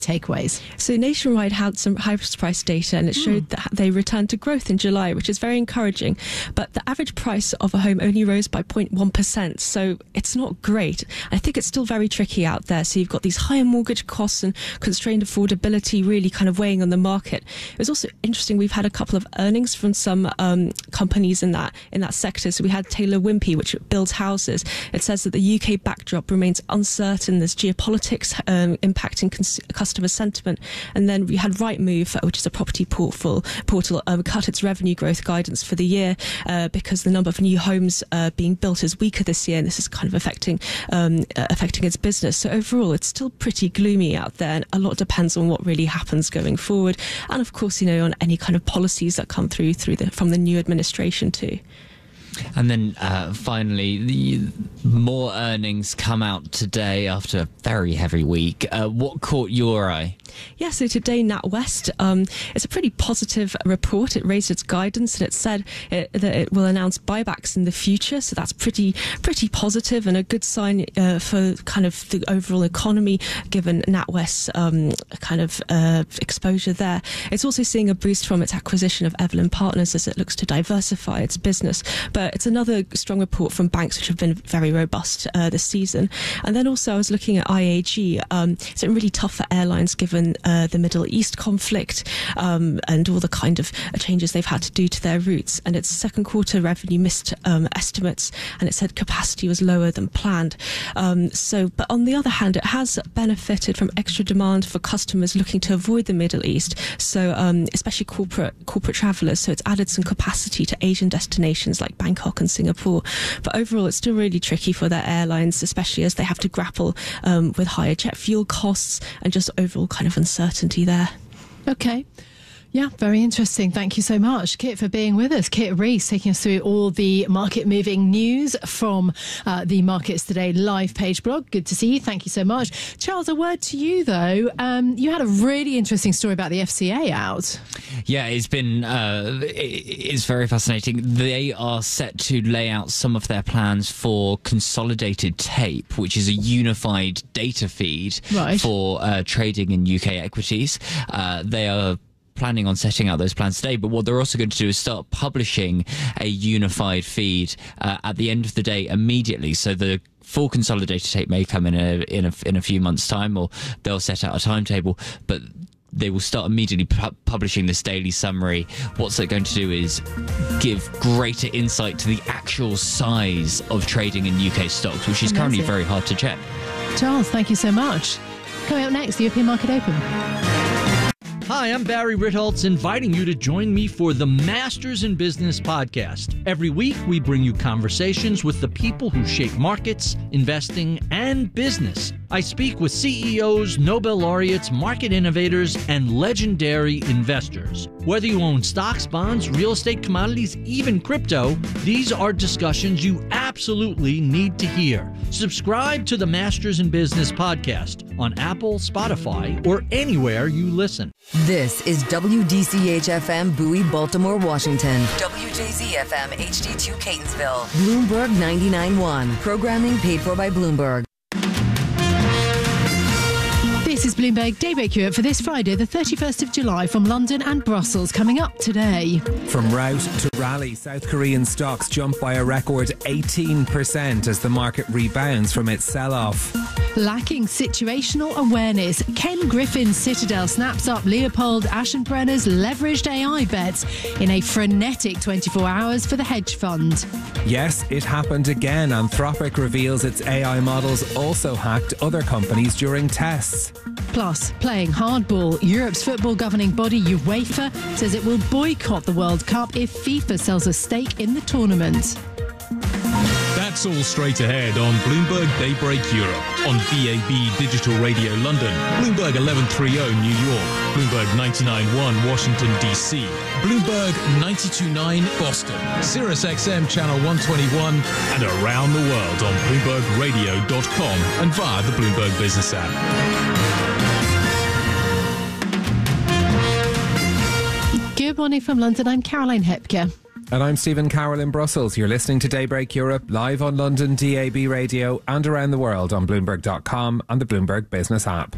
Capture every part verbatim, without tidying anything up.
takeaways. So Nationwide had some house price data, and it showed mm. that they returned to growth in July, which is very encouraging. But the average price of a home only rose by zero point one percent, so it's not great. I think it's still very tricky out there. So you've got these higher mortgage costs and constrained affordability really kind of weighing on the market. It was also interesting. We've had a couple of earnings from some um, companies in that in that sector. So we had Taylor Wimpey, which builds houses. It says that the U K backdrop remains uncertain. There's geopolitics um, impacting cons- customer sentiment. And then we had Rightmove, which is a property portal, portal um, cut its revenue growth guidance for the year uh, because the number of new homes uh, being built is weaker this year, and this is kind of affecting um, uh, affecting its business. So overall, it's still pretty gloomy out there, and a lot depends on what really happens going forward, and of course, you know, on any kind of policies that come through through the from the new administration too. And then uh, finally, the more earnings come out today after a very heavy week. Uh, what caught your eye? Yeah, so today NatWest, um, it's a pretty positive report. It raised its guidance, and it said it, that it will announce buybacks in the future. So that's pretty pretty positive and a good sign uh, for kind of the overall economy, given NatWest's um, kind of uh, exposure there. It's also seeing a boost from its acquisition of Evelyn Partners as it looks to diversify its business. But it's another strong report from banks, which have been very robust uh, this season. And then also I was looking at I A G. Um, it's been really tough for airlines given Uh, the Middle East conflict um, and all the kind of changes they've had to do to their routes. And its second quarter revenue missed um, estimates, and it said capacity was lower than planned. Um, so, but on the other hand, it has benefited from extra demand for customers looking to avoid the Middle East. So, um, especially corporate corporate travellers. So it's added some capacity to Asian destinations like Bangkok and Singapore. But overall, it's still really tricky for their airlines, especially as they have to grapple um, with higher jet fuel costs and just overall kind of uncertainty there. Okay. Yeah, very interesting. Thank you so much, Kit, for being with us. Kit Rees taking us through all the market-moving news from uh, the Markets Today live page blog. Good to see you. Thank you so much. Charles, a word to you, though. Um, you had a really interesting story about the F C A out. Yeah, it's been uh, it's very fascinating. They are set to lay out some of their plans for consolidated tape, which is a unified data feed right. for uh, trading in U K equities. Uh, they are planning on setting out those plans today, but what they're also going to do is start publishing a unified feed uh, at the end of the day immediately. So the full consolidated tape may come in a in a in a few months' time, or they'll set out a timetable, but they will start immediately pu- publishing this daily summary. What's it going to do is give greater insight to the actual size of trading in U K stocks, which is Amazing. Currently very hard to check. Charles, thank you so much. Coming up next, the European Market Open. Hi, I'm Barry Ritholtz, inviting you to join me for the Masters in Business podcast. Every week, we bring you conversations with the people who shape markets, investing, and business. I speak with C E Os, Nobel laureates, market innovators, and legendary investors. Whether you own stocks, bonds, real estate, commodities, even crypto, these are discussions you absolutely need to hear. Subscribe to the Masters in Business podcast on Apple, Spotify, or anywhere you listen. This is W D C H F M Bowie, Baltimore, Washington. W J Z F M H D two Catonsville. Bloomberg ninety-nine point one. Programming paid for by Bloomberg. This is Bloomberg Daybreak Europe for this Friday, the thirty-first of July, from London and Brussels. Coming up today. From rout to rally, South Korean stocks jump by a record eighteen percent as the market rebounds from its sell-off. Lacking situational awareness, Ken Griffin's Citadel snaps up Leopold Aschenbrenner's leveraged A I bets in a frenetic twenty-four hours for the hedge fund. Yes, it happened again. Anthropic reveals its A I models also hacked other companies during tests. Plus, playing hardball, Europe's football governing body UEFA says it will boycott the World Cup if FIFA sells a stake in the tournament. That's all straight ahead on Bloomberg Daybreak Europe, on D A B Digital Radio London, Bloomberg eleven thirty New York, Bloomberg ninety-nine point one Washington, D C, Bloomberg ninety-two point nine Boston, Sirius X M Channel one twenty-one, and around the world on Bloomberg Radio dot com and via the Bloomberg Business app. Good morning from London. I'm Caroline Hepker. And I'm Stephen Carroll in Brussels. You're listening to Daybreak Europe, live on London D A B Radio and around the world on Bloomberg dot com and the Bloomberg Business app.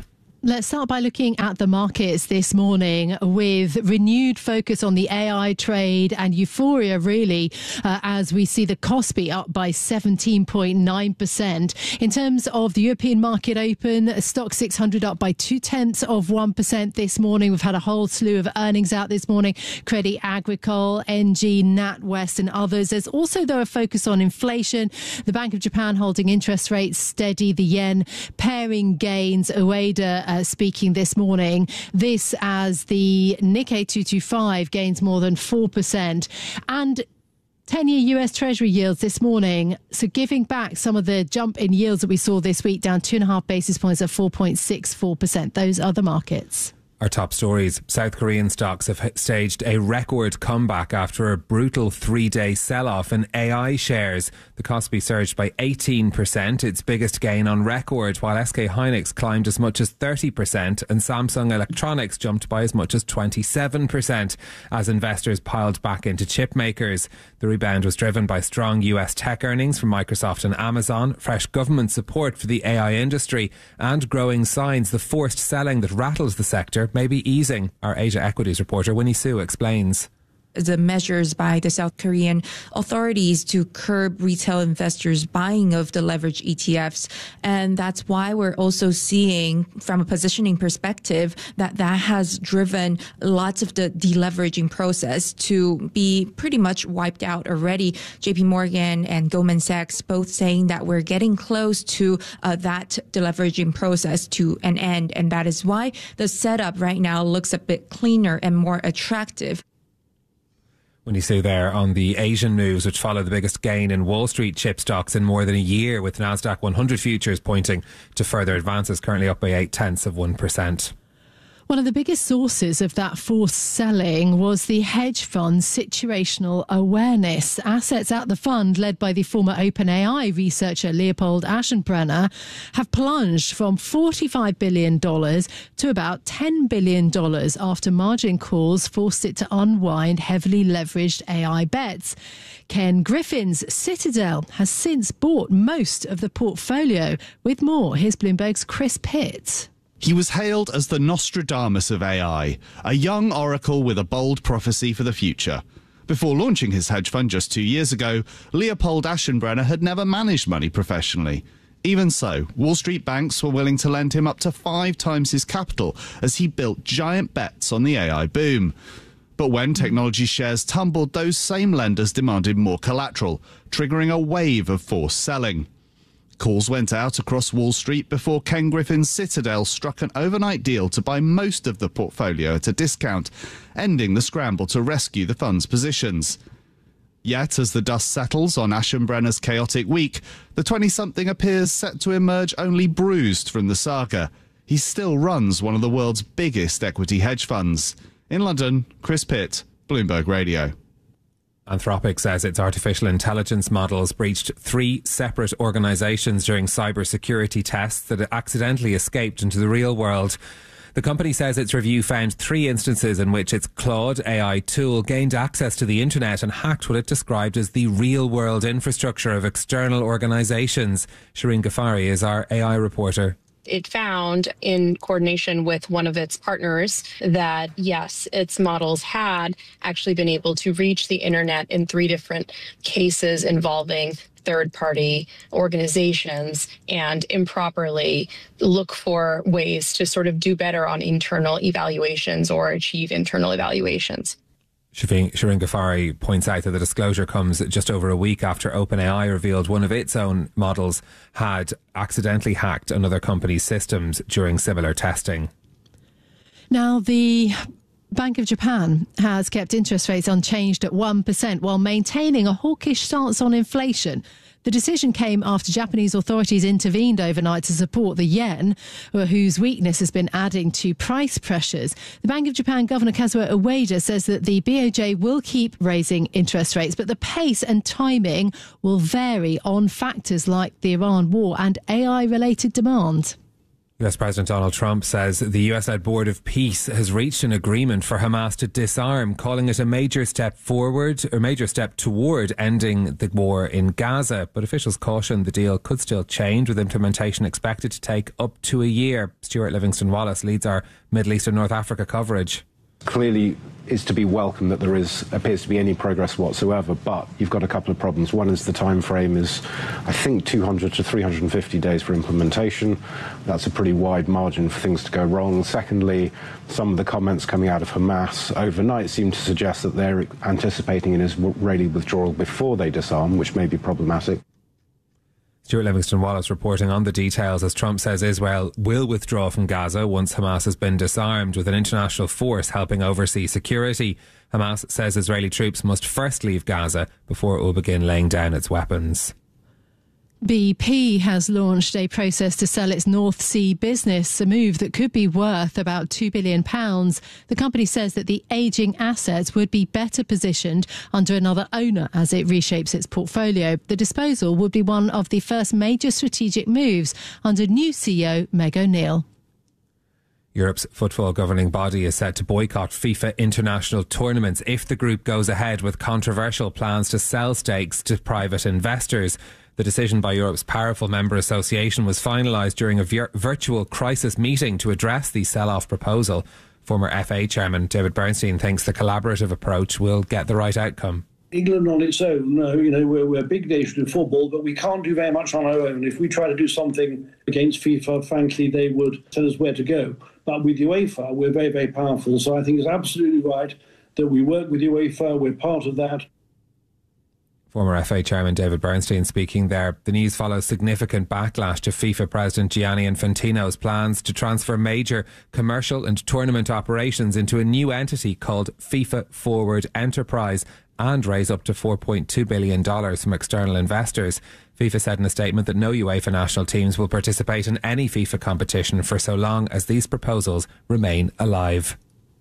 Let's start by looking at the markets this morning with renewed focus on the A I trade and euphoria, really, uh, as we see the Kospi up by seventeen point nine percent. In terms of the European market open, Stock six hundred up by two-tenths of one percent this morning. We've had a whole slew of earnings out this morning. Crédit Agricole, N G, NatWest and others. There's also, though, a focus on inflation. The Bank of Japan holding interest rates steady. The yen paring gains. Ueda Uh, speaking this morning. This as the Nikkei two twenty-five gains more than four percent. And ten-year U S Treasury yields this morning, so giving back some of the jump in yields that we saw this week, down two and a half basis points at four point six four percent. Those are the markets. Our top stories. South Korean stocks have staged a record comeback after a brutal three-day sell-off in A I shares. The Kospi surged by eighteen percent, its biggest gain on record, while S K Hynix climbed as much as thirty percent and Samsung Electronics jumped by as much as twenty-seven percent as investors piled back into chip makers. The rebound was driven by strong U S tech earnings from Microsoft and Amazon, fresh government support for the A I industry and growing signs the forced selling that rattles the sector may be easing. Our Asia Equities reporter Winnie Su explains. The measures by the South Korean authorities to curb retail investors' buying of the leverage E T Fs. And that's why we're also seeing, from a positioning perspective, that that has driven lots of the deleveraging process to be pretty much wiped out already. J P Morgan and Goldman Sachs both saying that we're getting close to uh, that deleveraging process to an end. And that is why the setup right now looks a bit cleaner and more attractive. When you see there on the Asian moves, which follow the biggest gain in Wall Street chip stocks in more than a year, with Nasdaq one hundred futures pointing to further advances, currently up by eight tenths of one percent. One of the biggest sources of that forced selling was the hedge fund's situational awareness. Assets at the fund, led by the former OpenAI researcher Leopold Aschenbrenner, have plunged from forty-five billion dollars to about ten billion dollars after margin calls forced it to unwind heavily leveraged A I bets. Ken Griffin's Citadel has since bought most of the portfolio. With more, here's Bloomberg's Chris Pitt. He was hailed as the Nostradamus of A I, a young oracle with a bold prophecy for the future. Before launching his hedge fund just two years ago, Leopold Aschenbrenner had never managed money professionally. Even so, Wall Street banks were willing to lend him up to five times his capital as he built giant bets on the A I boom. But when technology shares tumbled, those same lenders demanded more collateral, triggering a wave of forced selling. Calls went out across Wall Street before Ken Griffin's Citadel struck an overnight deal to buy most of the portfolio at a discount, ending the scramble to rescue the fund's positions. Yet, as the dust settles on Aschenbrenner's chaotic week, the twenty-something appears set to emerge only bruised from the saga. He still runs one of the world's biggest equity hedge funds. In London, Chris Pitt, Bloomberg Radio. Anthropic says its artificial intelligence models breached three separate organisations during cybersecurity tests that accidentally escaped into the real world. The company says its review found three instances in which its Claude A I tool gained access to the internet and hacked what it described as the real-world infrastructure of external organisations. Shireen Ghaffari is our A I reporter. It found, in coordination with one of its partners, that yes, its models had actually been able to reach the internet in three different cases involving third-party organizations and improperly look for ways to sort of do better on internal evaluations or achieve internal evaluations. Shireen Ghaffari points out that the disclosure comes just over a week after OpenAI revealed one of its own models had accidentally hacked another company's systems during similar testing. Now, the Bank of Japan has kept interest rates unchanged at one percent while maintaining a hawkish stance on inflation. The decision came after Japanese authorities intervened overnight to support the yen, whose weakness has been adding to price pressures. The Bank of Japan Governor Kazuo Ueda says that the B O J will keep raising interest rates, but the pace and timing will vary on factors like the Iran war and A I-related demand. U S President Donald Trump says the U S-led Board of Peace has reached an agreement for Hamas to disarm, calling it a major step forward, or major step toward ending the war in Gaza. But officials caution the deal could still change, with implementation expected to take up to a year. Stuart Livingston-Wallace leads our Middle East and North Africa coverage. Clearly is to be welcome that there is appears to be any progress whatsoever, but you've got a couple of problems. One is the time frame is, I think, two hundred to three hundred fifty days for implementation. That's a pretty wide margin for things to go wrong. Secondly, some of the comments coming out of Hamas overnight seem to suggest that they're anticipating an Israeli withdrawal before they disarm, which may be problematic. Stuart Livingston-Wallace reporting on the details as Trump says Israel will withdraw from Gaza once Hamas has been disarmed, with an international force helping oversee security. Hamas says Israeli troops must first leave Gaza before it will begin laying down its weapons. B P has launched a process to sell its North Sea business, a move that could be worth about two billion pounds. The company says that the ageing assets would be better positioned under another owner as it reshapes its portfolio. The disposal would be one of the first major strategic moves under new C E O Meg O'Neill. Europe's football governing body is set to boycott FIFA international tournaments if the group goes ahead with controversial plans to sell stakes to private investors. The decision by Europe's powerful member association was finalised during a vir- virtual crisis meeting to address the sell-off proposal. Former F A chairman David Bernstein thinks the collaborative approach will get the right outcome. England on its own, uh, you know, we're, we're a big nation in football, but we can't do very much on our own. If we try to do something against FIFA, frankly, they would tell us where to go. But with UEFA, we're very, very powerful. So I think it's absolutely right that we work with UEFA. We're part of that. Former F A chairman David Bernstein speaking there. The news follows significant backlash to FIFA President Gianni Infantino's plans to transfer major commercial and tournament operations into a new entity called FIFA Forward Enterprise and raise up to four point two billion dollars from external investors. FIFA said in a statement that no UEFA national teams will participate in any FIFA competition for so long as these proposals remain alive.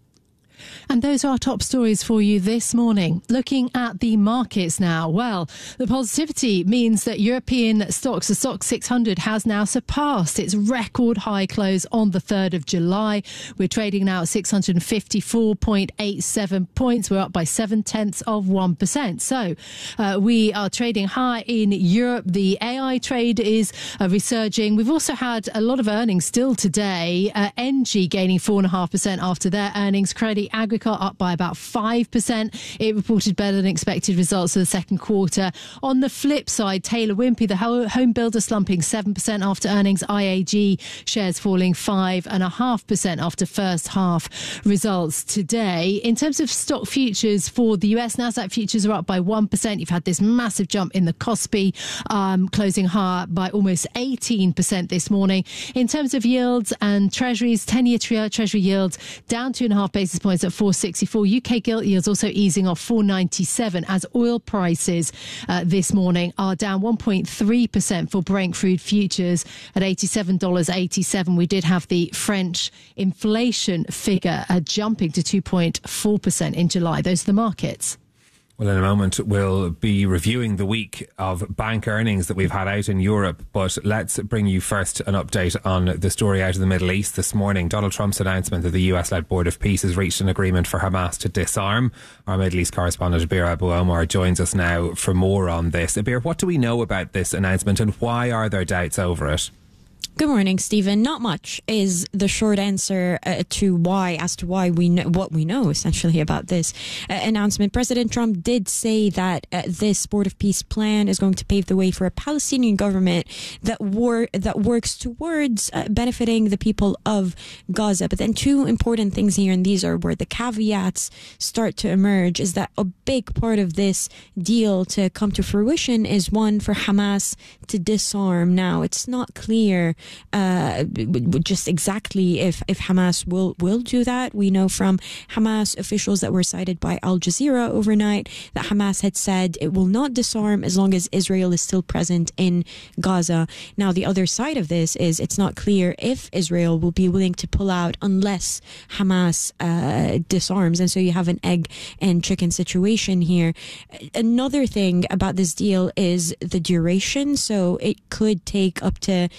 And those are our top stories for you this morning. Looking at the markets now. Well, the positivity means that European stocks, the Stoxx six hundred, has now surpassed its record high close on the third of July. We're trading now at six hundred fifty-four point eight seven points. We're up by seven tenths of one percent. So uh, we are trading high in Europe. The A I trade is uh, resurging. We've also had a lot of earnings still today. Uh, N G gaining four point five percent after their earnings. Credit Agricole up by about five percent. It reported better than expected results for the second quarter. On the flip side, Taylor Wimpey, the home builder, slumping seven percent after earnings. I A G shares falling five point five percent after first half results today. In terms of stock futures for the U S, Nasdaq futures are up by one percent. You've had this massive jump in the Kospi, um, closing higher by almost eighteen percent this morning. In terms of yields and treasuries, ten-year treasury yields down two and a half basis points at four sixty-four. U K gilt yields also easing off four ninety-seven as oil prices uh, this morning are down one point three percent for Brent crude futures at eighty-seven dollars eighty-seven. We did have the French inflation figure uh, jumping to two point four percent in July. Those are the markets. Well, in a moment, we'll be reviewing the week of bank earnings that we've had out in Europe. But let's bring you first an update on the story out of the Middle East this morning. Donald Trump's announcement that the U S-led Board of Peace has reached an agreement for Hamas to disarm. Our Middle East correspondent, Abir Abu Omar, joins us now for more on this. Abir, what do we know about this announcement and why are there doubts over it? Good morning, Stephen. Not much is the short answer uh, to why, as to why we know what we know essentially about this uh, announcement. President Trump did say that uh, this Board of Peace plan is going to pave the way for a Palestinian government that wor- that works towards uh, benefiting the people of Gaza. But then two important things here, and these are where the caveats start to emerge, is that a big part of this deal to come to fruition is one for Hamas to disarm. Now, it's not clear Uh, just exactly if, if Hamas will, will do that. We know from Hamas officials that were cited by Al Jazeera overnight that Hamas had said it will not disarm as long as Israel is still present in Gaza. Now, the other side of this is it's not clear if Israel will be willing to pull out unless Hamas uh, disarms. And so you have an egg and chicken situation here. Another thing about this deal is the duration. So it could take up to three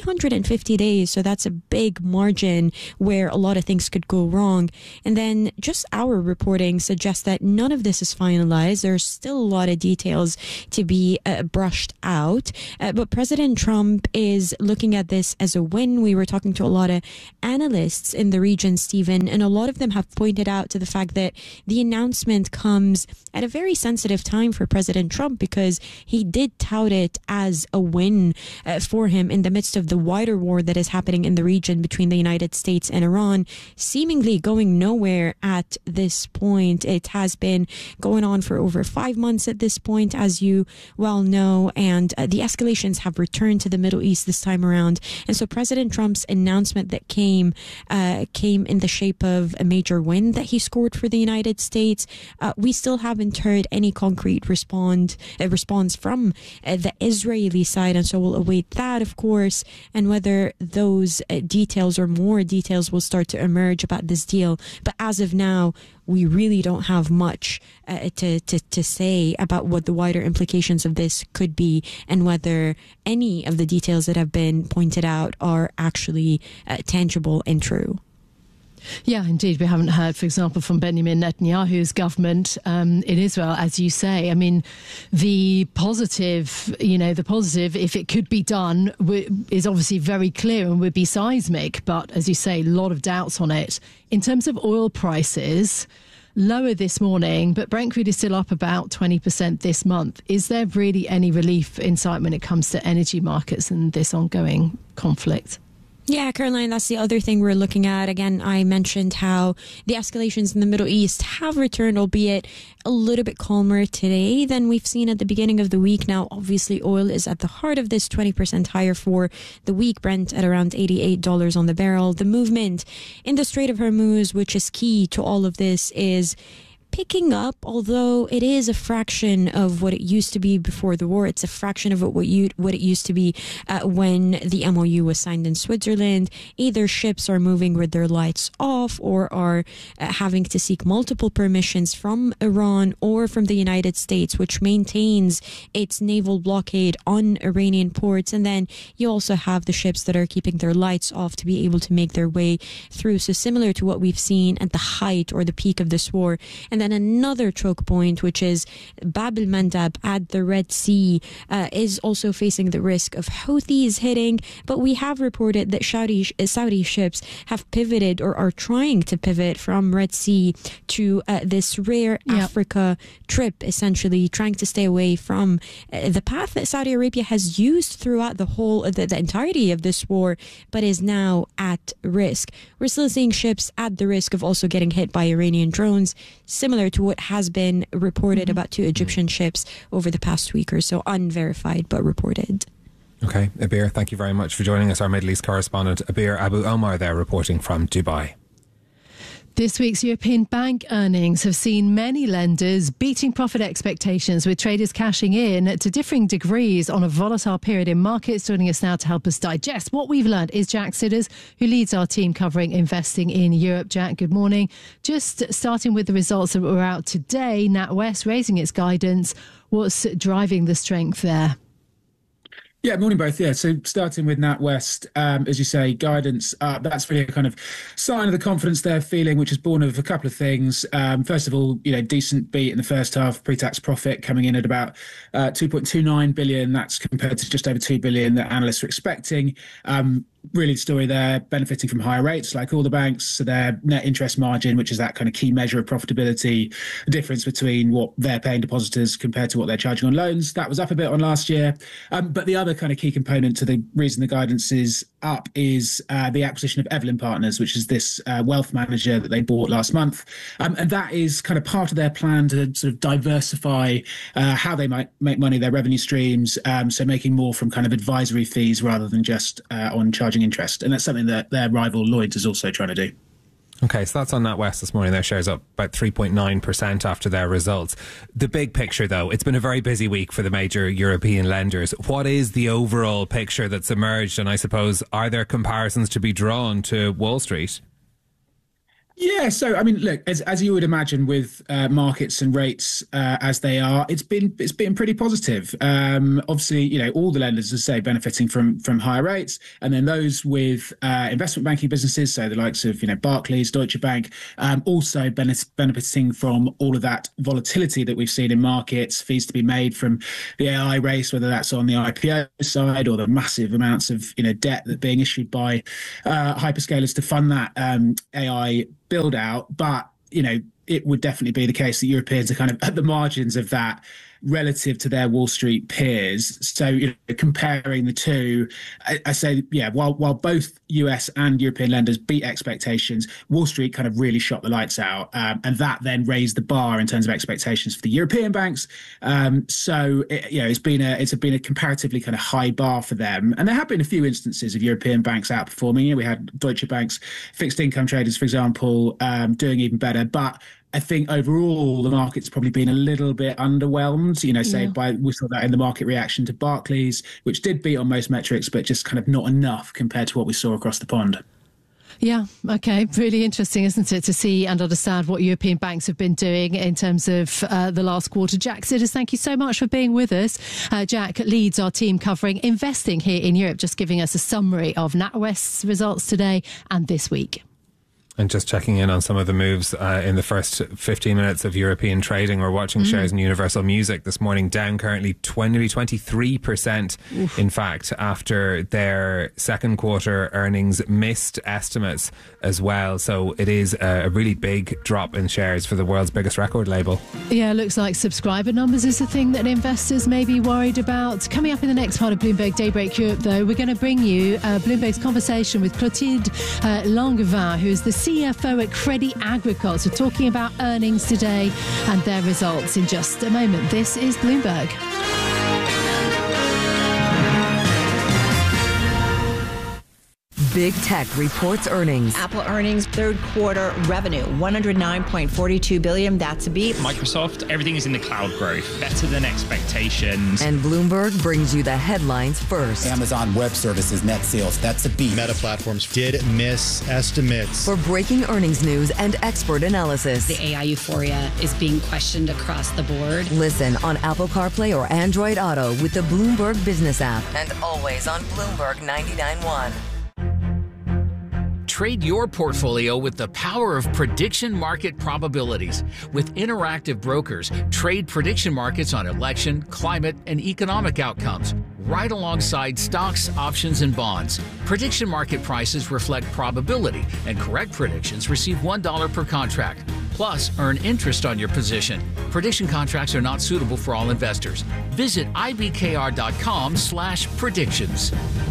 hundred fifty days. So that's a big margin where a lot of things could go wrong. And then just our reporting suggests that none of this is finalized. There's still a lot of details to be uh, brushed out. Uh, but President Trump is looking at this as a win. We were talking to a lot of analysts in the region, Stephen, and a lot of them have pointed out to the fact that the announcement comes at a very sensitive time for President Trump, because he did tout it as a win uh, for him in the midst of the wider war that is happening in the region between the United States and Iran, seemingly going nowhere at this point. It has been going on for over five months at this point, as you well know, and uh, the escalations have returned to the Middle East this time around. And so President Trump's announcement that came uh, came in the shape of a major win that he scored for the United States. Uh, we still haven't heard any concrete respond uh, response from uh, the Israeli side, and so we'll await that, of course, and whether those uh, details or more details will start to emerge about this deal. But as of now, we really don't have much uh, to, to, to say about what the wider implications of this could be, and whether any of the details that have been pointed out are actually uh, tangible and true. Yeah, indeed. We haven't heard, for example, from Benjamin Netanyahu's government um, in Israel, as you say. I mean, the positive, you know, the positive, if it could be done, w- is obviously very clear and would be seismic. But as you say, a lot of doubts on it. In terms of oil prices, lower this morning, but Brent crude is still up about twenty percent this month. Is there really any relief in sight when it comes to energy markets and this ongoing conflict? Yeah, Caroline, that's the other thing we're looking at. Again, I mentioned how the escalations in the Middle East have returned, albeit a little bit calmer today than we've seen at the beginning of the week. Now, obviously, oil is at the heart of this, twenty percent higher for the week, Brent at around eighty-eight dollars on the barrel. The movement in the Strait of Hormuz, which is key to all of this, is picking up, although it is a fraction of what it used to be before the war. It's a fraction of what you what it used to be uh, when the M O U was signed in Switzerland. Either ships are moving with their lights off, or are uh, having to seek multiple permissions from Iran or from the United States, which maintains its naval blockade on Iranian ports. And then you also have the ships that are keeping their lights off to be able to make their way through. So similar to what we've seen at the height or the peak of this war. And then another choke point, which is Bab el-Mandab at the Red Sea, uh, is also facing the risk of Houthis hitting. But we have reported that Saudi, Saudi ships have pivoted, or are trying to pivot, from Red Sea to uh, this rare yep. Africa trip, essentially trying to stay away from uh, the path that Saudi Arabia has used throughout the whole, the, the entirety of this war, but is now at risk. We're still seeing ships at the risk of also getting hit by Iranian drones, similar to what has been reported mm-hmm. about two Egyptian ships over the past week or so, unverified but reported. Okay, Abir, thank you very much for joining us. Our Middle East correspondent, Abir Abu Omar, there reporting from Dubai. This week's European bank earnings have seen many lenders beating profit expectations, with traders cashing in to differing degrees on a volatile period in markets. Joining us now to help us digest what we've learned is Jack Sidders, who leads our team covering investing in Europe. Jack, good morning. Just starting with the results that were out today, NatWest raising its guidance. What's driving the strength there? Yeah, morning both. Yeah, so starting with NatWest, um, as you say, guidance, uh, that's really a kind of sign of the confidence they're feeling, which is born of a couple of things. Um, first of all, you know, decent beat in the first half, pre-tax profit coming in at about uh, two point two nine billion. That's compared to just over two billion that analysts were expecting. Um, Really the story there, benefiting from higher rates like all the banks. So their net interest margin, which is that kind of key measure of profitability, the difference between what they're paying depositors compared to what they're charging on loans, that was up a bit on last year. Um, but the other kind of key component to the reason the guidance is up is uh, the acquisition of Evelyn Partners, which is this uh, wealth manager that they bought last month. Um, and that is kind of part of their plan to sort of diversify uh, how they might make money, their revenue streams. Um, so making more from kind of advisory fees rather than just uh, on charging interest. And that's something that their rival Lloyds is also trying to do. Okay, so that's on NatWest this morning. Their shares up about three point nine percent after their results. The big picture, though, it's been a very busy week for the major European lenders. What is the overall picture that's emerged? And I suppose, are there comparisons to be drawn to Wall Street? Yeah, so I mean, look, as as you would imagine, with uh, markets and rates uh, as they are, it's been it's been pretty positive. Um, obviously, you know, all the lenders, as I say, benefiting from from higher rates, and then those with uh, investment banking businesses, so the likes of you know Barclays, Deutsche Bank, um, also benefiting from all of that volatility that we've seen in markets, fees to be made from the A I race, whether that's on the I P O side or the massive amounts of you know debt that being issued by uh, hyperscalers to fund that um, A I build out. But you know it would definitely be the case that Europeans are kind of at the margins of that relative to their Wall Street peers. So you know, comparing the two, I, I say, yeah, while while both U S and European lenders beat expectations, Wall Street kind of really shot the lights out, um, and that then raised the bar in terms of expectations for the European banks. Um, so it, you know, it's been a it's been a comparatively kind of high bar for them, and there have been a few instances of European banks outperforming. You know, we had Deutsche Bank's fixed income traders, for example, um, doing even better, but I think overall the market's probably been a little bit underwhelmed, you know, say yeah. by, we saw that in the market reaction to Barclays, which did beat on most metrics, but just kind of not enough compared to what we saw across the pond. Yeah, okay. Really interesting, isn't it, to see and understand what European banks have been doing in terms of uh, the last quarter. Jack Sidders, thank you so much for being with us. Uh, Jack leads our team covering investing here in Europe, just giving us a summary of NatWest's results today and this week. And just checking in on some of the moves uh, in the first fifteen minutes of European trading. We're watching mm. shares in Universal Music this morning down currently twenty, twenty-three percent. Oof. In fact, after their second quarter earnings missed estimates as well. So it is a really big drop in shares for the world's biggest record label. Yeah, it looks like subscriber numbers is the thing that investors may be worried about. Coming up in the next part of Bloomberg Daybreak Europe, though, we're going to bring you uh, Bloomberg's conversation with Clotilde uh, Langevin, who is the C F O at Crédit Agricole. So talking about earnings today and their results in just a moment. This is Bloomberg. Big Tech reports earnings. Apple earnings, third quarter revenue, one hundred nine point four two billion dollars. That's a beat. Microsoft, everything is in the cloud growth, better than expectations. And Bloomberg brings you the headlines first. Amazon Web Services net sales, that's a beat. Meta Platforms did miss estimates. For breaking earnings news and expert analysis. The A I euphoria is being questioned across the board. Listen on Apple CarPlay or Android Auto with the Bloomberg Business app. And always on Bloomberg ninety-nine point one. Trade your portfolio with the power of prediction market probabilities. With Interactive Brokers, trade prediction markets on election, climate, and economic outcomes, right alongside stocks, options, and bonds. Prediction market prices reflect probability, and correct predictions receive one dollar per contract. Plus, earn interest on your position. Prediction contracts are not suitable for all investors. Visit ibkr.com slash predictions.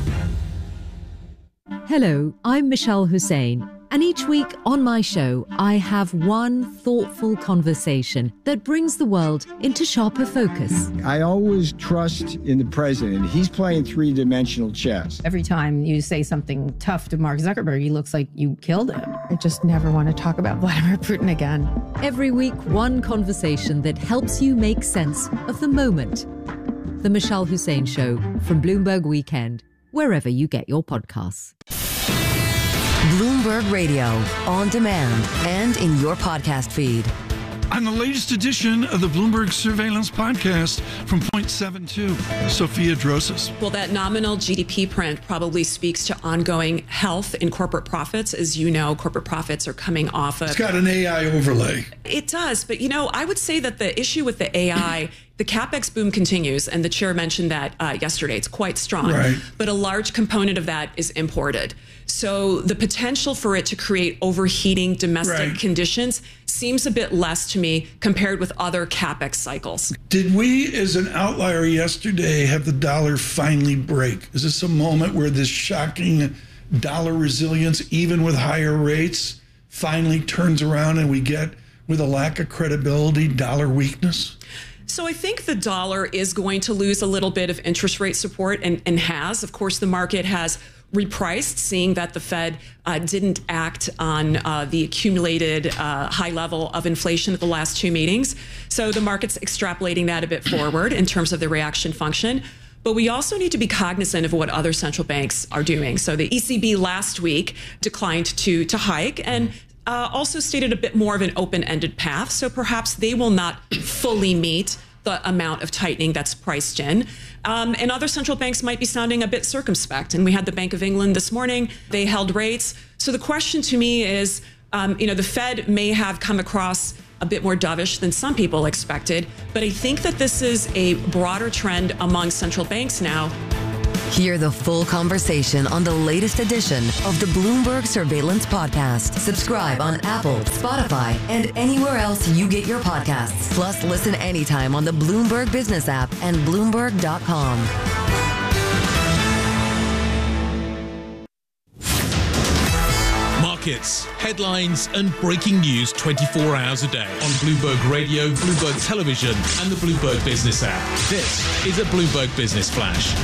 Hello, I'm Michelle Hussein, and each week on my show, I have one thoughtful conversation that brings the world into sharper focus. I always trust in the president. He's playing three-dimensional chess. Every time you say something tough to Mark Zuckerberg, he looks like you killed him. I just never want to talk about Vladimir Putin again. Every week, one conversation that helps you make sense of the moment. The Michelle Hussein Show from Bloomberg Weekend, wherever you get your podcasts. Bloomberg Radio, on demand and in your podcast feed. On the latest edition of the Bloomberg Surveillance Podcast from Point seven two, Sophia Drosas. Well, that nominal G D P print probably speaks to ongoing health in corporate profits. As you know, corporate profits are coming off of... It's got an A I overlay. It does. But, you know, I would say that the issue with the A I... The CapEx boom continues, and the chair mentioned that uh, yesterday. It's quite strong, right. But a large component of that is imported. So the potential for it to create overheating domestic right. conditions seems a bit less to me compared with other CapEx cycles. Did we, as an outlier yesterday, have the dollar finally break? Is this a moment where this shocking dollar resilience, even with higher rates, finally turns around and we get, with a lack of credibility, dollar weakness? So I think the dollar is going to lose a little bit of interest rate support and, and has. Of course, the market has repriced, seeing that the Fed uh, didn't act on uh, the accumulated uh, high level of inflation at the last two meetings. So the market's extrapolating that a bit forward in terms of the reaction function. But we also need to be cognizant of what other central banks are doing. So the E C B last week declined to, to hike, and uh, also stated a bit more of an open-ended path. So perhaps they will not fully meet the amount of tightening that's priced in. Um, and other central banks might be sounding a bit circumspect. And we had the Bank of England this morning. They held rates. So the question to me is, um, you know, the Fed may have come across a bit more dovish than some people expected. But I think that this is a broader trend among central banks now. Hear the full conversation on the latest edition of the Bloomberg Surveillance Podcast. Subscribe on Apple, Spotify, and anywhere else you get your podcasts. Plus, listen anytime on the Bloomberg Business app and Bloomberg dot com. Markets, headlines, and breaking news twenty-four hours a day on Bloomberg Radio, Bloomberg Television, and the Bloomberg Business app. This is a Bloomberg Business Flash.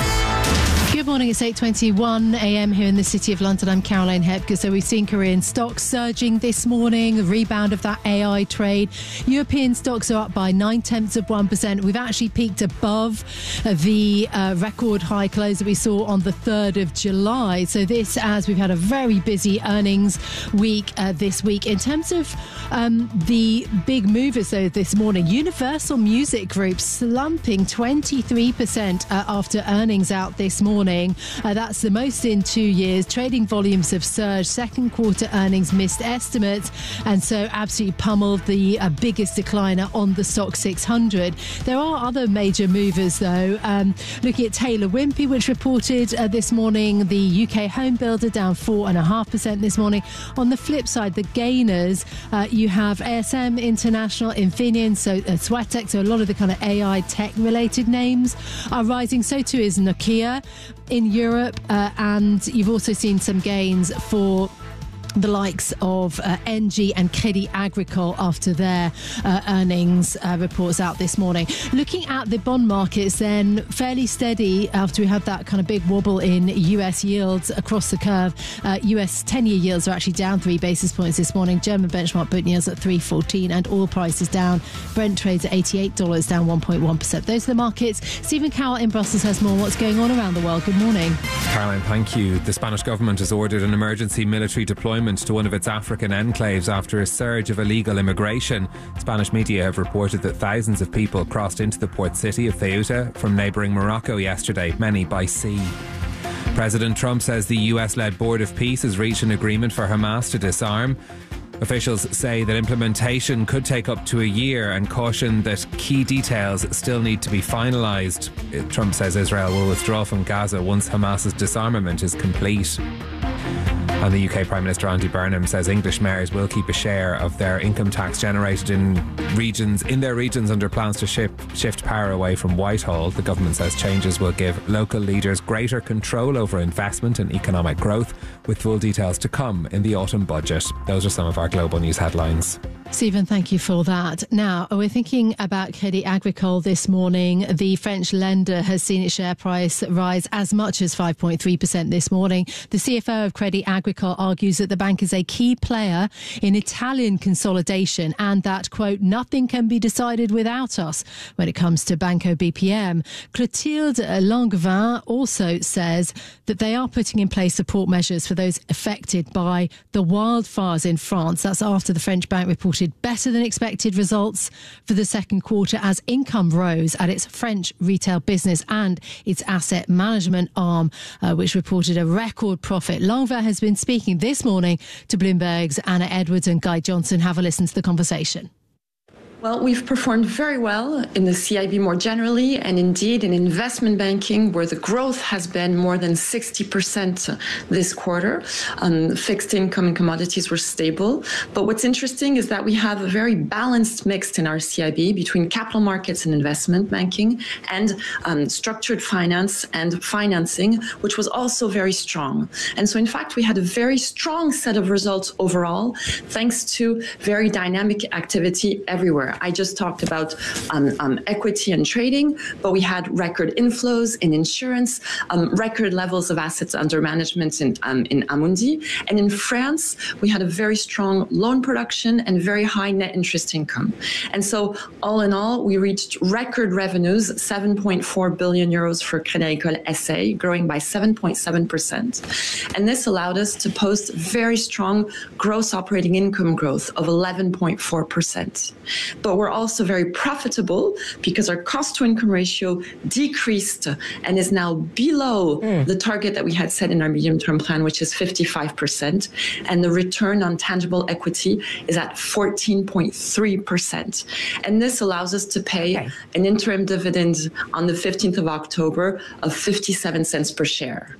Good morning, it's eight twenty-one a m here in the City of London. I'm Caroline Hepker. So we've seen Korean stocks surging this morning, a rebound of that A I trade. European stocks are up by nine-tenths of one percent. We've actually peaked above the uh, record high close that we saw on the third of July. So this, as we've had a very busy earnings week uh, this week. In terms of um, the big movers, though, this morning, Universal Music Group slumping twenty-three percent uh, after earnings out this morning. Uh, that's the most in two years. Trading volumes have surged. Second quarter earnings missed estimates, and so absolutely pummeled, the uh, biggest decliner on the Stoxx six hundred. There are other major movers, though. Um, looking at Taylor Wimpey, which reported uh, this morning, the U K home builder down four and a half percent this morning. On the flip side, the gainers, uh, you have A S M International, Infineon, so uh, Swatek, so a lot of the kind of A I tech related names are rising. So too is Nokia in Europe, uh, and you've also seen some gains for the likes of uh, N G and Crédit Agricole after their uh, earnings uh, reports out this morning. Looking at the bond markets, then, fairly steady after we had that kind of big wobble in U S yields across the curve. Uh, U S ten-year yields are actually down three basis points this morning. German benchmark Bund yields at three fourteen, and oil prices down. Brent trades at eighty-eight dollars, down one point one percent. Those are the markets. Stephen Cowell in Brussels has more. What's going on around the world? Good morning. Caroline, thank you. The Spanish government has ordered an emergency military deployment to one of its African enclaves after a surge of illegal immigration. Spanish media have reported that thousands of people crossed into the port city of Ceuta from neighbouring Morocco yesterday, many by sea. President Trump says the U S-led Board of Peace has reached an agreement for Hamas to disarm. Officials say that implementation could take up to a year and caution that key details still need to be finalised. Trump says Israel will withdraw from Gaza once Hamas's disarmament is complete. And the U K Prime Minister Andy Burnham says English mayors will keep a share of their income tax generated in regions in their regions under plans to ship, shift power away from Whitehall. The government says changes will give local leaders greater control over investment and economic growth, with full details to come in the autumn budget. Those are some of our global news headlines. Stephen, thank you for that. Now, we're thinking about Crédit Agricole this morning. The French lender has seen its share price rise as much as five point three percent this morning. The C F O of Crédit Agricole argues that the bank is a key player in Italian consolidation and that, quote, nothing can be decided without us when it comes to Banco B P M. Clotilde Langevin also says that they are putting in place support measures for those affected by the wildfires in France. That's after the French bank reported better than expected results for the second quarter as income rose at its French retail business and its asset management arm, uh, which reported a record profit. Langevin has been speaking this morning to Bloomberg's Anna Edwards and Guy Johnson. Have a listen to the conversation. Well, we've performed very well in the C I B more generally, and indeed in investment banking, where the growth has been more than sixty percent this quarter. Um, fixed income and commodities were stable. But what's interesting is that we have a very balanced mix in our C I B between capital markets and investment banking and um, structured finance and financing, which was also very strong. And so, in fact, we had a very strong set of results overall, thanks to very dynamic activity everywhere. there. I just talked about um, um, equity and trading, but we had record inflows in insurance, um, record levels of assets under management in, um, in Amundi. And in France, we had a very strong loan production and very high net interest income. And so all in all, we reached record revenues, seven point four billion euros for Crédit Agricole S A, growing by seven point seven percent. And this allowed us to post very strong gross operating income growth of eleven point four percent. But we're also very profitable because our cost to income ratio decreased and is now below mm. the target that we had set in our medium term plan, which is fifty-five percent. And the return on tangible equity is at fourteen point three percent. And this allows us to pay okay. an interim dividend on the fifteenth of October of fifty-seven cents per share.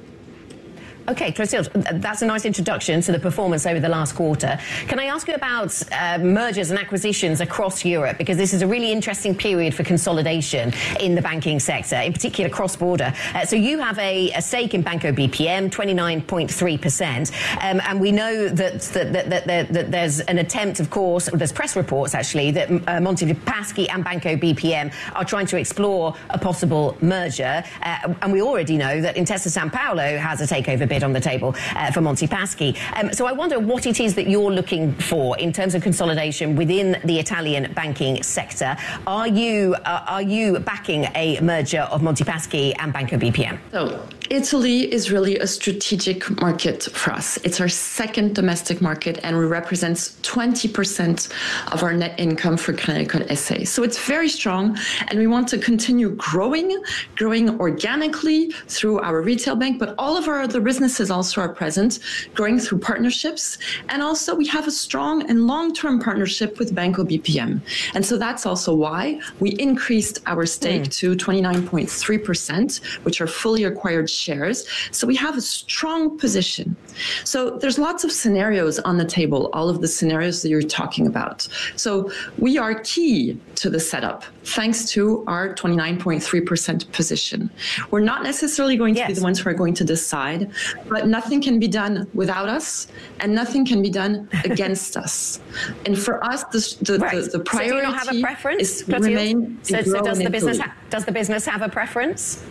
Okay, Clotilde, that's a nice introduction to the performance over the last quarter. Can I ask you about uh, mergers and acquisitions across Europe? Because this is a really interesting period for consolidation in the banking sector, in particular cross-border. Uh, so you have a, a stake in Banco B P M, twenty-nine point three percent. Um, and we know that, that, that, that, that, that there's an attempt, of course, there's press reports actually, that uh, Monte dei Paschi and Banco B P M are trying to explore a possible merger. Uh, and we already know that Intesa Sanpaolo has a takeover bid on the table uh, for Monte Paschi. Um, so I wonder what it is that you're looking for in terms of consolidation within the Italian banking sector. Are you uh, are you backing a merger of Monte Paschi and Banco B P M? So Italy is really a strategic market for us. It's our second domestic market and it represents twenty percent of our net income for Crédit Agricole S A. So it's very strong and we want to continue growing, growing organically through our retail bank, but all of our other businesses also are present, growing through partnerships. And also we have a strong and long-term partnership with Banco B P M. And so that's also why we increased our stake mm. to twenty-nine point three percent, which are fully acquired shares. So we have a strong position. So there's lots of scenarios on the table, all of the scenarios that you're talking about. So we are key to the setup, thanks to our twenty-nine point three percent position. We're not necessarily going to yes. be the ones who are going to decide, but nothing can be done without us and nothing can be done against us. And for us, the, the, right. the, the priority so do you not have a preference, is to remain so, so does the business ha- does the business have a preference?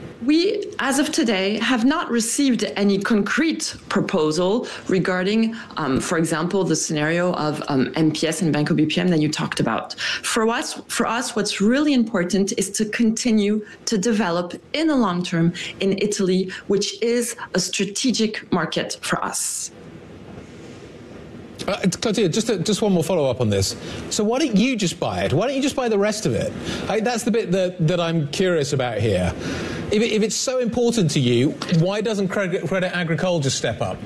We, as of today, have not received any concrete proposal regarding, um, for example, the scenario of um, M P S and Banco B P M that you talked about. For us, for us, what's really important is to continue to develop in the long term in Italy, which is a strategic market for us. Uh, Clotilde, just a, just one more follow-up on this. So why don't you just buy it? Why don't you just buy the rest of it? I, that's the bit that, that I'm curious about here. If, it, if it's so important to you, why doesn't Credit, Credit Agricole just step up?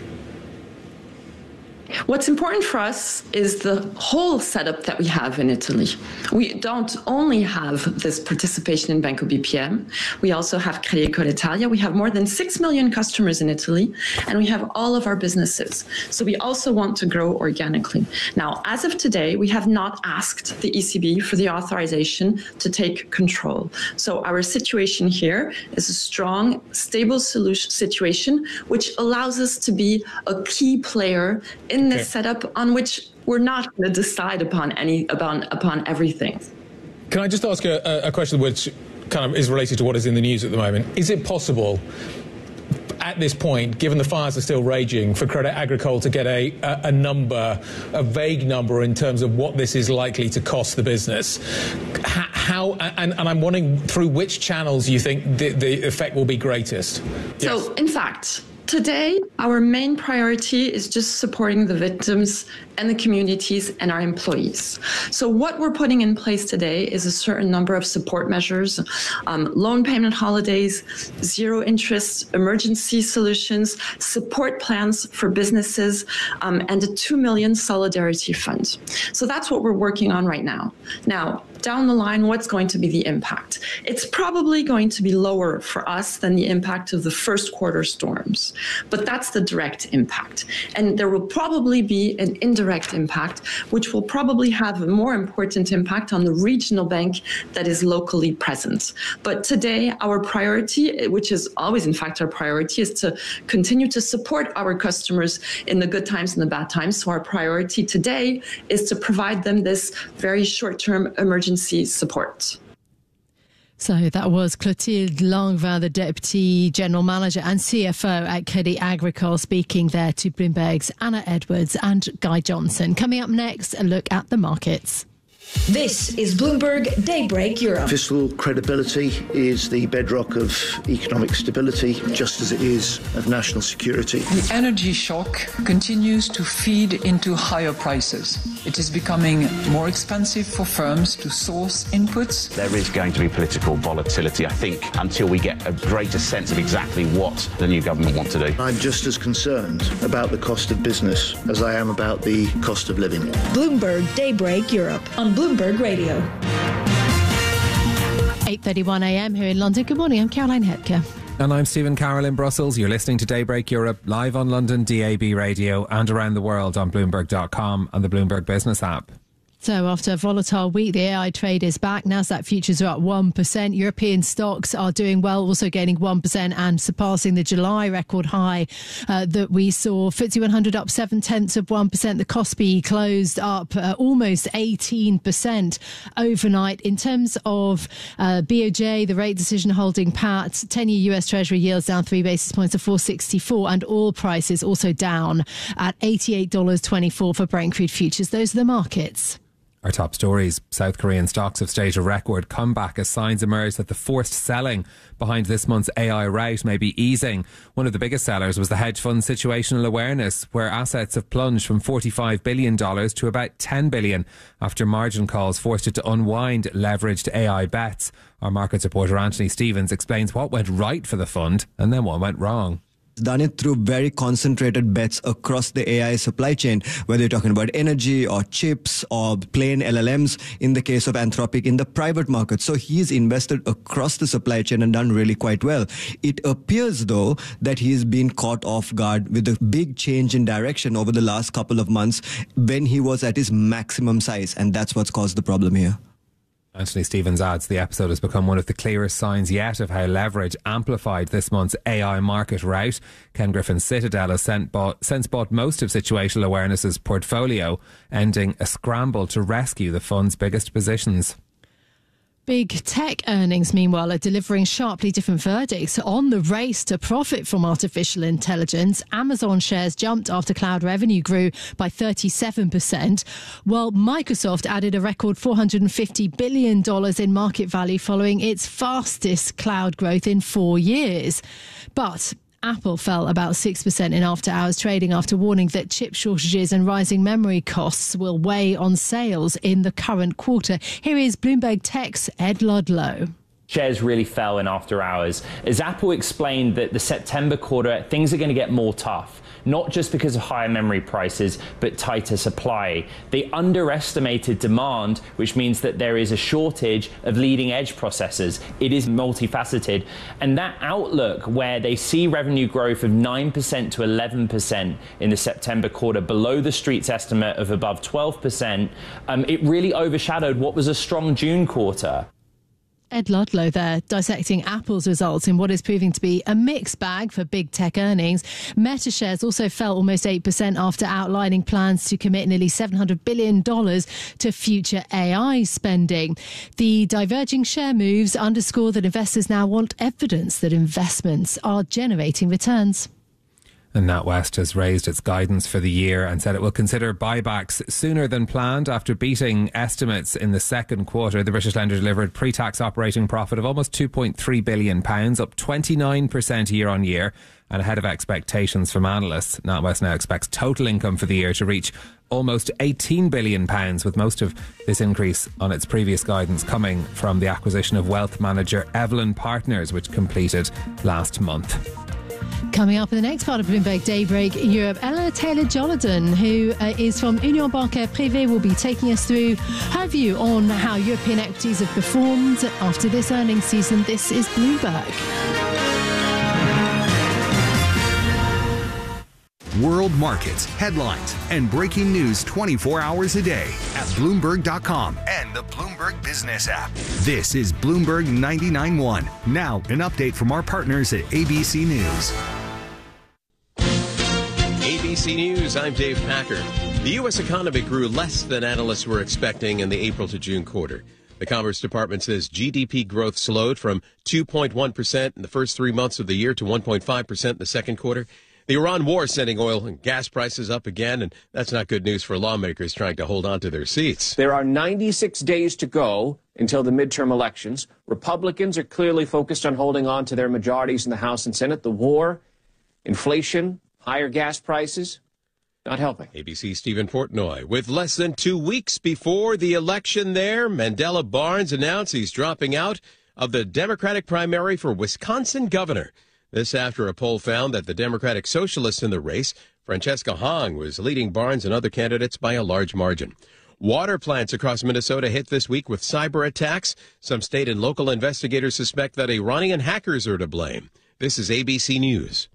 What's important for us is the whole setup that we have in Italy. We don't only have this participation in Banco B P M. We also have Crédit Agricole Italia. We have more than six million customers in Italy, and we have all of our businesses. So we also want to grow organically. Now, as of today, we have not asked the E C B for the authorization to take control. So our situation here is a strong, stable solution situation, which allows us to be a key player in in this okay. setup on which we're not going to decide upon any upon upon everything. Can I just ask a, a question which kind of is related to what is in the news at the moment? Is it possible, at this point, given the fires are still raging, for Crédit Agricole to get a, a, a number, a vague number in terms of what this is likely to cost the business? How, how and, and I'm wondering through which channels you think the, the effect will be greatest? So, yes. in fact, today, our main priority is just supporting the victims and the communities and our employees. So what we're putting in place today is a certain number of support measures, um, loan payment holidays, zero interest emergency solutions, support plans for businesses, um, and a two million solidarity fund. So that's what we're working on right now. Now, down the line, what's going to be the impact? It's probably going to be lower for us than the impact of the first quarter storms, but that's the direct impact. And there will probably be an indirect impact, which will probably have a more important impact on the regional bank that is locally present. But today, our priority, which is always in fact our priority, is to continue to support our customers in the good times and the bad times. So our priority today is to provide them this very short-term emergency support. So that was Clotilde Langevin, the Deputy General Manager and C F O at Crédit Agricole, speaking there to Bloomberg's Anna Edwards and Guy Johnson. Coming up next, a look at the markets. This is Bloomberg Daybreak Europe. Fiscal credibility is the bedrock of economic stability, just as it is of national security. The energy shock continues to feed into higher prices. It is becoming more expensive for firms to source inputs. There is going to be political volatility, I think, until we get a greater sense of exactly what the new government want to do. I'm just as concerned about the cost of business as I am about the cost of living. Bloomberg Daybreak Europe on Bloomberg Radio. eight thirty-one a m here in London. Good morning, I'm Caroline Hepker. And I'm Stephen Carroll in Brussels. You're listening to Daybreak Europe live on London D A B radio and around the world on Bloomberg dot com and the Bloomberg Business app. So after a volatile week, the A I trade is back. Nasdaq futures are up one percent. European stocks are doing well, also gaining one percent and surpassing the July record high uh, that we saw. F T S E one hundred up seven tenths of one percent. The Kospi closed up uh, almost eighteen percent overnight. In terms of uh, B O J, the rate decision holding pat. ten-year U S Treasury yields down three basis points to four sixty-four, and oil prices also down at eighty-eight dollars twenty-four for Brent crude futures. Those are the markets. Our top stories. South Korean stocks have staged a record comeback as signs emerge that the forced selling behind this month's A I rout may be easing. One of the biggest sellers was the hedge fund Situational Awareness, where assets have plunged from forty-five billion dollars to about ten billion dollars after margin calls forced it to unwind leveraged A I bets. Our markets reporter Anthony Stevens explains what went right for the fund and then what went wrong. Done it through very concentrated bets across the A I supply chain, whether you're talking about energy or chips or plain L L Ms in the case of Anthropic in the private market. So he's invested across the supply chain and done really quite well. It appears, though, that he's been caught off guard with a big change in direction over the last couple of months when he was at his maximum size. And that's what's caused the problem here. Anthony Stevens adds the episode has become one of the clearest signs yet of how leverage amplified this month's A I market rout. Ken Griffin's Citadel has sent bought, since bought most of Situational Awareness's portfolio, ending a scramble to rescue the fund's biggest positions. Big tech earnings, meanwhile, are delivering sharply different verdicts on the race to profit from artificial intelligence. Amazon shares jumped after cloud revenue grew by thirty-seven percent, while Microsoft added a record four hundred fifty billion dollars in market value following its fastest cloud growth in four years. But Apple fell about six percent in after-hours trading after warning that chip shortages and rising memory costs will weigh on sales in the current quarter. Here is Bloomberg Tech's Ed Ludlow. Shares really fell in after hours as Apple explained that the September quarter, things are going to get more tough. Not just because of higher memory prices, but tighter supply. They underestimated demand, which means that there is a shortage of leading edge processors. It is multifaceted. And that outlook where they see revenue growth of nine percent to eleven percent in the September quarter, below the street's estimate of above twelve percent, um, it really overshadowed what was a strong June quarter. Ed Ludlow there, dissecting Apple's results in what is proving to be a mixed bag for big tech earnings. Meta shares also fell almost eight percent after outlining plans to commit nearly seven hundred billion dollars to future A I spending. The diverging share moves underscore that investors now want evidence that investments are generating returns. And NatWest has raised its guidance for the year and said it will consider buybacks sooner than planned after beating estimates in the second quarter. The British lender delivered pre-tax operating profit of almost two point three billion pounds, up twenty-nine percent year on year and ahead of expectations from analysts. NatWest now expects total income for the year to reach almost eighteen billion pounds, with most of this increase on its previous guidance coming from the acquisition of wealth manager Evelyn Partners, which completed last month. Coming up in the next part of Bloomberg Daybreak Europe, Ella Taylor-Jolliden, who uh, is from Union Bancaire Privée, will be taking us through her view on how European equities have performed after this earnings season. This is Bloomberg. World markets, headlines, and breaking news twenty-four hours a day at Bloomberg dot com and the Bloomberg Business app. This is Bloomberg ninety-nine point one. Now, an update from our partners at A B C News. A B C News, I'm Dave Packer. The U S economy grew less than analysts were expecting in the April to June quarter. The Commerce Department says G D P growth slowed from two point one percent in the first three months of the year to one point five percent in the second quarter. The Iran war sending oil and gas prices up again, and that's not good news for lawmakers trying to hold on to their seats. There are ninety-six days to go until the midterm elections. Republicans are clearly focused on holding on to their majorities in the House and Senate. The war, inflation, higher gas prices, not helping. A B C's Stephen Portnoy. With less than two weeks before the election there, Mandela Barnes announced he's dropping out of the Democratic primary for Wisconsin governor. This after a poll found that the Democratic Socialist in the race, Francesca Hong, was leading Barnes and other candidates by a large margin. Water plants across Minnesota hit this week with cyber attacks. Some state and local investigators suspect that Iranian hackers are to blame. This is A B C News.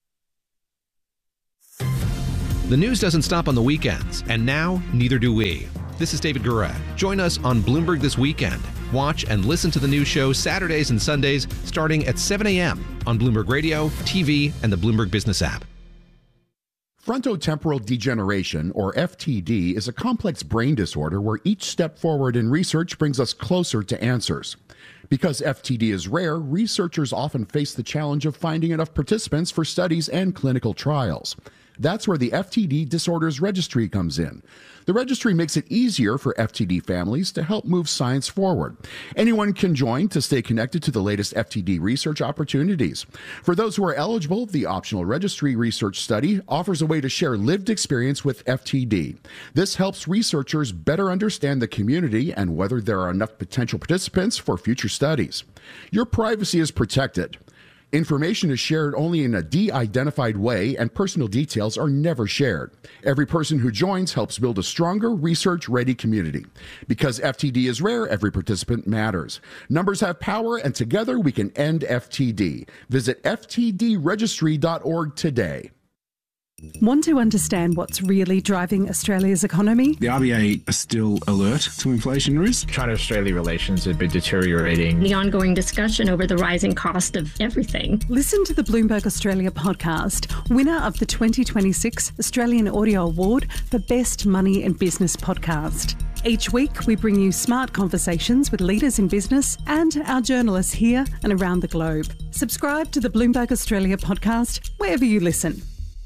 The news doesn't stop on the weekends, and now neither do we. This is David Gura. Join us on Bloomberg This Weekend. Watch and listen to the news show Saturdays and Sundays starting at seven a.m. on Bloomberg Radio, T V, and the Bloomberg Business app. Frontotemporal degeneration, or F T D, is a complex brain disorder where each step forward in research brings us closer to answers. Because F T D is rare, researchers often face the challenge of finding enough participants for studies and clinical trials. That's where the F T D Disorders Registry comes in. The registry makes it easier for F T D families to help move science forward. Anyone can join to stay connected to the latest F T D research opportunities. For those who are eligible, the optional registry research study offers a way to share lived experience with F T D. This helps researchers better understand the community and whether there are enough potential participants for future studies. Your privacy is protected. Information is shared only in a de-identified way, and personal details are never shared. Every person who joins helps build a stronger, research-ready community. Because F T D is rare, every participant matters. Numbers have power, and together we can end F T D. Visit F T D registry dot org today. Want to understand what's really driving Australia's economy? The R B A are still alert to inflation risk. China-Australia relations have been deteriorating. The ongoing discussion over the rising cost of everything. Listen to the Bloomberg Australia podcast, winner of the twenty twenty-six Australian Audio Award for Best Money and Business Podcast. Each week, we bring you smart conversations with leaders in business and our journalists here and around the globe. Subscribe to the Bloomberg Australia podcast wherever you listen.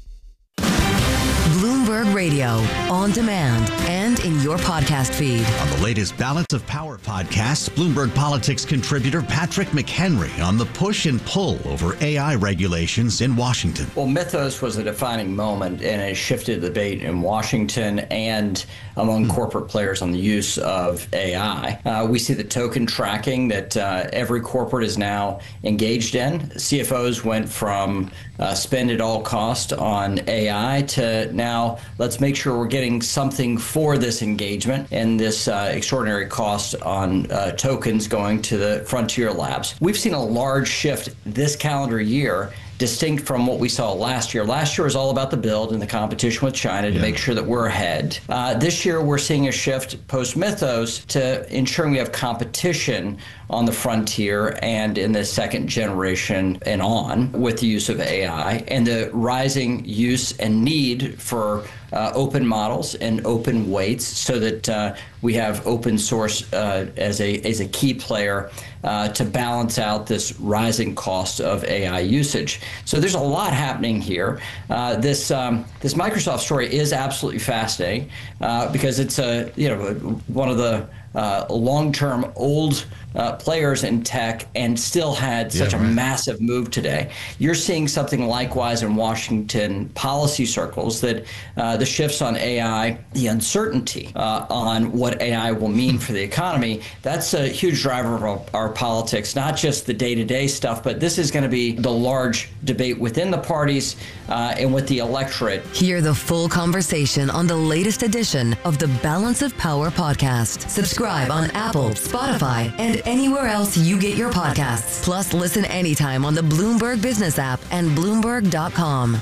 Bloomberg Radio, on demand and in your podcast feed. On the latest Balance of Power podcast, Bloomberg Politics contributor Patrick McHenry on the push and pull over A I regulations in Washington. Well, Mythos was a defining moment, and it shifted the debate in Washington and among mm. corporate players on the use of A I. Uh, we see the token tracking that uh, every corporate is now engaged in. C F Os went from uh, spend at all cost on A I to now let's make sure we're getting something for this engagement and this uh, extraordinary cost on uh, tokens going to the frontier labs. We've seen a large shift this calendar year, distinct from what we saw last year. Last year was all about the build and the competition with China to yeah. make sure that we're ahead. Uh, this year, we're seeing a shift post-Mythos to ensuring we have competition on the frontier and in the second generation and on with the use of A I and the rising use and need for uh, open models and open weights so that uh, we have open source uh, as a as a key player uh, to balance out this rising cost of A I usage. So there's a lot happening here. Uh, this um, this Microsoft story is absolutely fascinating uh, because it's a you know one of the uh, long-term old uh, players in tech and still had such Yeah, a right. massive move today. You're seeing something likewise in Washington policy circles, that uh, the shifts on A I, the uncertainty uh, on what A I will mean for the economy, that's a huge driver of our, our politics, not just the day-to-day stuff, but this is going to be the large debate within the parties uh, and with the electorate. Hear the full conversation on the latest edition of the Balance of Power podcast. Subscribe on Apple, Spotify, and anywhere else you get your podcasts. Plus, listen anytime on the Bloomberg Business app and Bloomberg dot com.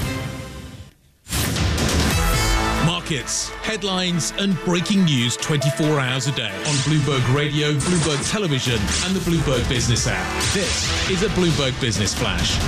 Markets, headlines, and breaking news twenty-four hours a day on Bloomberg Radio, Bloomberg Television, and the Bloomberg Business app. This is a Bloomberg Business Flash.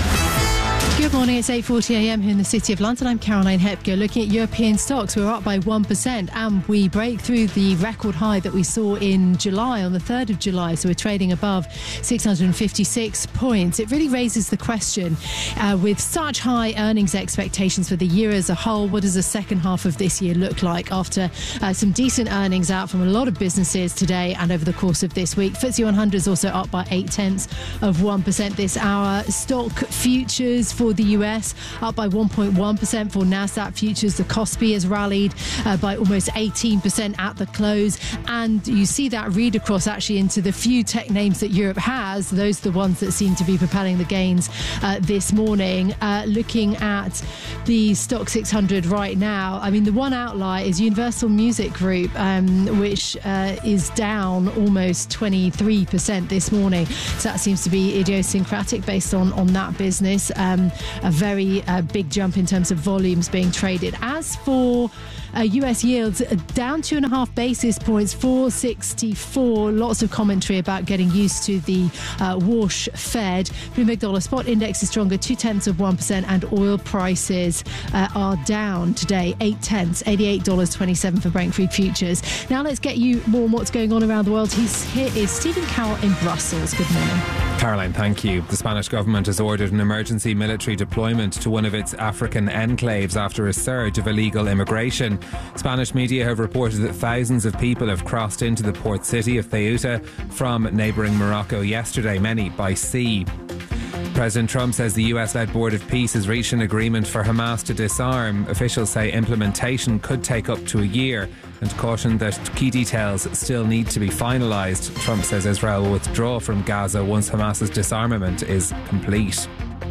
Good morning, it's eight forty a m here in the City of London. I'm Caroline Hepker. Looking at European stocks, we're up by one percent and we break through the record high that we saw in July, on the third of July. So we're trading above six hundred fifty-six points. It really raises the question, uh, with such high earnings expectations for the year as a whole, what does the second half of this year look like after uh, some decent earnings out from a lot of businesses today and over the course of this week? F T S E one hundred is also up by eight tenths of one percent this hour. Stock futures for the U S up by one point one percent for NASDAQ futures. The Kospi has rallied uh, by almost eighteen percent at the close, and you see that read across actually into the few tech names that Europe has. Those are the ones that seem to be propelling the gains uh, this morning. Uh, looking at the Stock six hundred right now, I mean, the one outlier is Universal Music Group, um, which uh, is down almost twenty-three percent this morning. So that seems to be idiosyncratic based on, on that business. Um, a very uh, big jump in terms of volumes being traded. As for uh, U S yields, uh, down two and a half basis points, four sixty-four. Lots of commentary about getting used to the uh, wash Fed. Bloomberg Dollar Spot Index is stronger, two tenths of one percent, and oil prices uh, are down today, eight tenths, eighty-eight dollars twenty-seven for Brent crude futures. Now let's get you more on what's going on around the world. He's, here is Stephen Carroll in Brussels. Good morning. Caroline, thank you. The Spanish government has ordered an emergency military deployment to one of its African enclaves after a surge of illegal immigration. Spanish media have reported that thousands of people have crossed into the port city of Ceuta from neighbouring Morocco yesterday, many by sea. President Trump says the U S-led Board of Peace has reached an agreement for Hamas to disarm. Officials say implementation could take up to a year and cautioned that key details still need to be finalised. Trump says Israel will withdraw from Gaza once Hamas's disarmament is complete.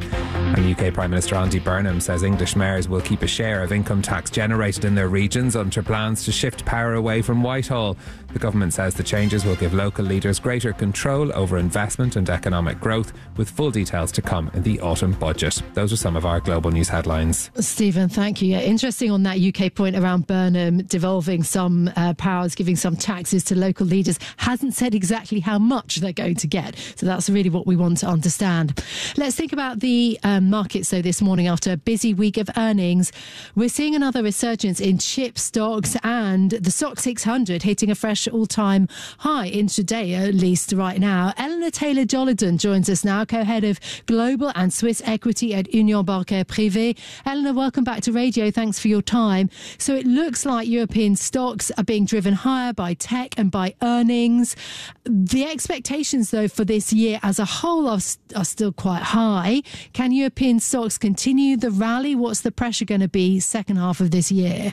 And U K Prime Minister Andy Burnham says English mayors will keep a share of income tax generated in their regions under plans to shift power away from Whitehall. The government says the changes will give local leaders greater control over investment and economic growth, with full details to come in the autumn budget. Those are some of our global news headlines. Stephen, thank you. Yeah, interesting on that U K point around Burnham devolving some uh, powers, giving some taxes to local leaders. Hasn't said exactly how much they're going to get. So that's really what we want to understand. Let's think about the um, markets, though, this morning after a busy week of earnings. We're seeing another resurgence in chip stocks, and the Stock six hundred hitting a fresh all-time high intraday, at least right now. Eleanor Taylor-Jollidan joins us now, co-head of Global and Swiss Equity at Union Bancaire Privée. Eleanor, welcome back to radio. Thanks for your time. So it looks like European stocks are being driven higher by tech and by earnings. The expectations, though, for this year as a whole are, are still quite high. Can European stocks continue the rally? What's the pressure going to be second half of this year?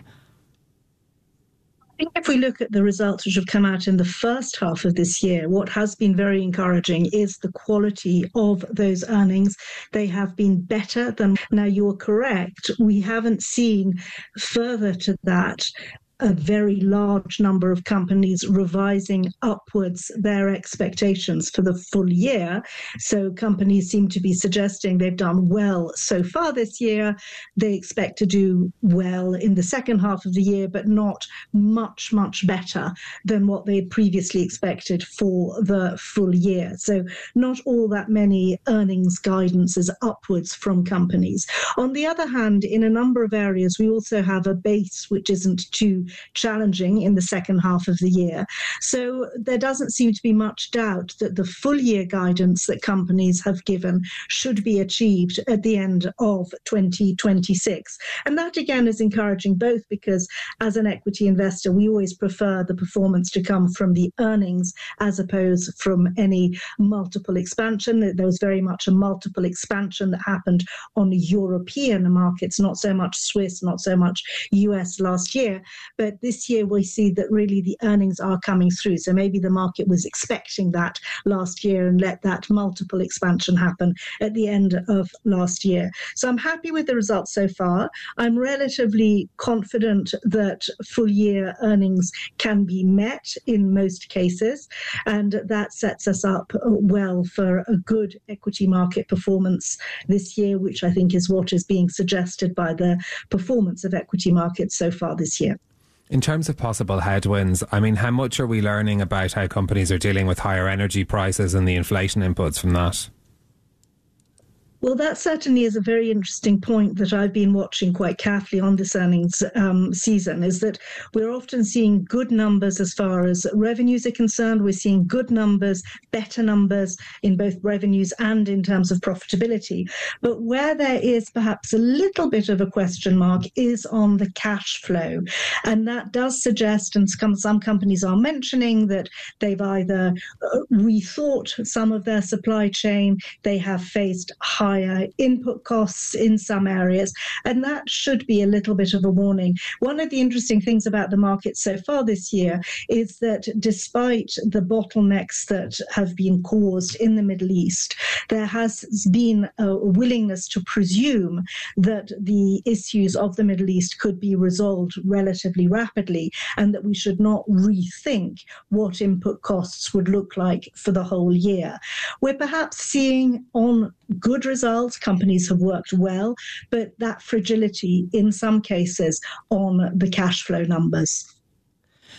I think if we look at the results which have come out in the first half of this year, what has been very encouraging is the quality of those earnings. They have been better than. Now, you're correct. We haven't seen further to that a very large number of companies revising upwards their expectations for the full year. So companies seem to be suggesting they've done well so far this year. They expect to do well in the second half of the year, but not much, much better than what they had previously expected for the full year. So not all that many earnings guidances upwards from companies. On the other hand, in a number of areas, we also have a base which isn't too challenging in the second half of the year. So there doesn't seem to be much doubt that the full year guidance that companies have given should be achieved at the end of twenty twenty-six. And that again is encouraging, both because as an equity investor, we always prefer the performance to come from the earnings as opposed from any multiple expansion. There was very much a multiple expansion that happened on the European markets, not so much Swiss, not so much U S last year. But this year we see that really the earnings are coming through. So maybe the market was expecting that last year and let that multiple expansion happen at the end of last year. So I'm happy with the results so far. I'm relatively confident that full year earnings can be met in most cases, and that sets us up well for a good equity market performance this year, which I think is what is being suggested by the performance of equity markets so far this year. In terms of possible headwinds, I mean, how much are we learning about how companies are dealing with higher energy prices and the inflation inputs from that? Well, that certainly is a very interesting point that I've been watching quite carefully on this earnings um, season, is that we're often seeing good numbers as far as revenues are concerned. We're seeing good numbers, better numbers in both revenues and in terms of profitability. But where there is perhaps a little bit of a question mark is on the cash flow. And that does suggest, and some companies are mentioning, that they've either rethought some of their supply chain, they have faced high higher input costs in some areas, and that should be a little bit of a warning. One of the interesting things about the market so far this year is that despite the bottlenecks that have been caused in the Middle East, there has been a willingness to presume that the issues of the Middle East could be resolved relatively rapidly, and that we should not rethink what input costs would look like for the whole year. We're perhaps seeing on good results, companies have worked well, but that fragility in some cases on the cash flow numbers.